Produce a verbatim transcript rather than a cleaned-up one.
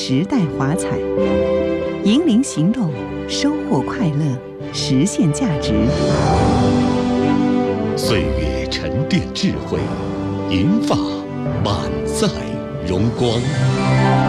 时代华彩，引领行动，收获快乐，实现价值。 岁月沉淀智慧，银发满载荣光。